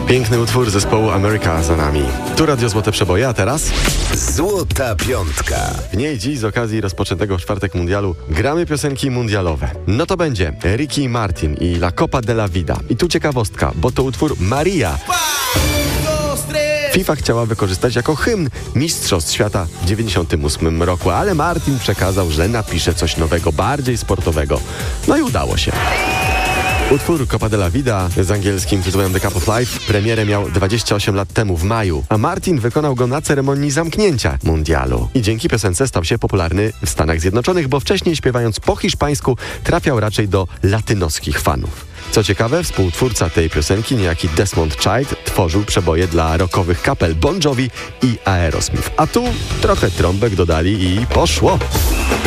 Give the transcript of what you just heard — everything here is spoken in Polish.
Piękny utwór zespołu America za nami. Tu Radio Złote Przeboje, a teraz? Złota Piątka. W niej dziś z okazji rozpoczętego w czwartek mundialu gramy piosenki mundialowe. No to będzie Ricky Martin i La Copa de la Vida. I tu ciekawostka, bo to utwór Maria. FIFA chciała wykorzystać jako hymn Mistrzostw Świata w 1998 roku, ale Martin przekazał, że napisze coś nowego, bardziej sportowego. No i udało się. Utwór Copa de la Vida z angielskim tytułem The Cup of Life premierę miał 28 lat temu w maju, a Martin wykonał go na ceremonii zamknięcia mundialu. I dzięki piosence stał się popularny w Stanach Zjednoczonych, bo wcześniej śpiewając po hiszpańsku trafiał raczej do latynoskich fanów. Co ciekawe, współtwórca tej piosenki, niejaki Desmond Child, tworzył przeboje dla rockowych kapel Bon Jovi i Aerosmith. A tu trochę trąbek dodali i poszło!